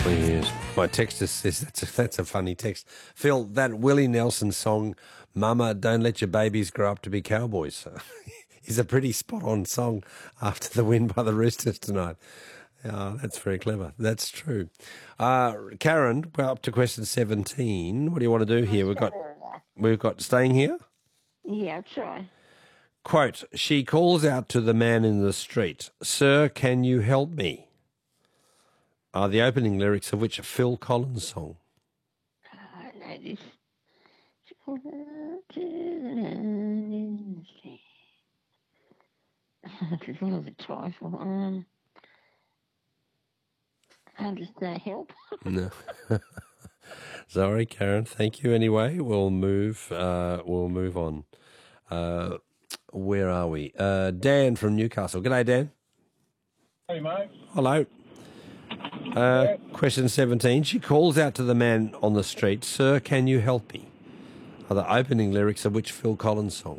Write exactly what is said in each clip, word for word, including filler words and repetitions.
Yes. My texter says that's a, that's a funny text. Phil, that Willie Nelson song, Mama, Don't Let Your Babies Grow Up to Be Cowboys, is a pretty spot-on song after the win by the Roosters tonight. Oh, that's very clever. That's true. Uh, Karen, we're up to question seventeen. What do you want to do here? We've got, we've got staying here. Yeah, try. Quote, she calls out to the man in the street, "Sir, can you help me?" Are the opening lyrics of which Phil Collins song? I know this. It's one of the title. Um, how does that help? No. Sorry, Karen. Thank you anyway. We'll move, uh, we'll move on. Uh, where are we? Uh, Dan from Newcastle. G'day, Dan. Hey, mate. Hello. Uh, question seventeen. She calls out to the man on the street, "Sir, can you help me?" Are the opening lyrics of which Phil Collins song?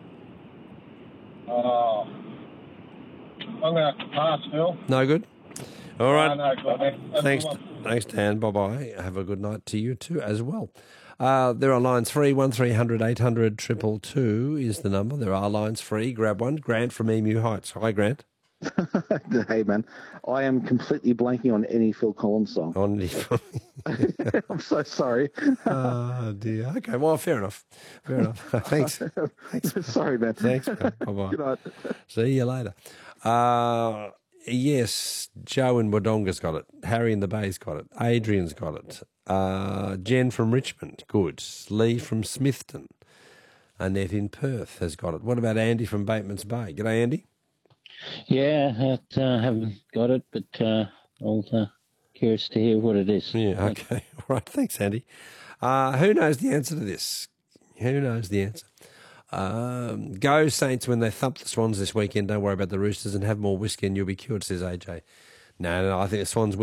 Oh, I'm going to have to pass, Phil. No good? All right. No, no, good. That's Thanks, the one. thanks, Dan. Bye-bye. Have a good night to you too as well. Uh, there are lines free. one three hundred eight hundred two two two is the number. There are lines free. Grab one. Grant from Emu Heights. Hi, Grant. Hey, man. I am completely blanking on any Phil Collins song. On the I'm so sorry. Oh, dear. Okay, well, fair enough. Fair enough. Thanks. Thanks. Sorry, man. Thanks, man. Bye-bye. Good night. See you later. Uh, yes, Joe in Wodonga's got it. Harry in the Bay's got it. Adrian's got it. Uh, Jen from Richmond, good. Lee from Smithton. Annette in Perth has got it. What about Andy from Bateman's Bay? G'day, Andy. Yeah, I uh, haven't got it, but uh, I'll uh, curious to hear what it is. Yeah, okay. All right, thanks, Andy. Uh, who knows the answer to this? Who knows the answer? Um, go Saints when they thump the Swans this weekend. Don't worry about the Roosters and have more whiskey and you'll be cured, says A J. No, no, I think the Swans win.